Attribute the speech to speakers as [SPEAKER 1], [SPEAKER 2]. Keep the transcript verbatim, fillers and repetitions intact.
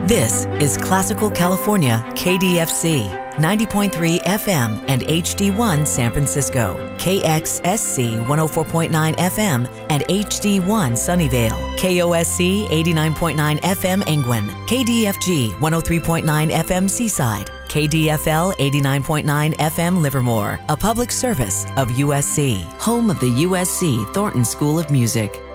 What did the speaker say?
[SPEAKER 1] This is Classical California K D F C, ninety point three F M and H D one San Francisco, K X S C one oh four point nine F M and H D one Sunnyvale, K O S C eighty-nine point nine F M Engwin, K D F G one oh three point nine F M Seaside, K D F L eighty-nine point nine F M Livermore, a public service of U S C, home of the U S C Thornton School of Music.